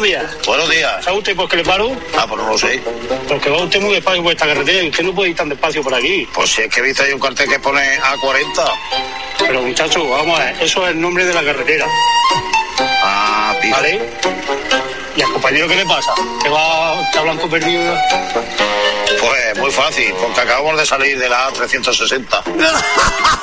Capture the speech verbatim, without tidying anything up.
días. Buenos días. ¿Sabe usted por qué le paro? Ah, pues no lo sé. Porque va usted muy despacio por esta carretera y usted no puede ir tan despacio por aquí. Pues si es que he visto ahí un cartel que pone A cuarenta. Pero muchacho, vamos a ver, eso es el nombre de la carretera. Ah, tío. ¿Vale? ¿Y al compañero qué le pasa? ¿Que va, está blanco perdido? Pues muy fácil, porque acabamos de salir de la A trescientos sesenta.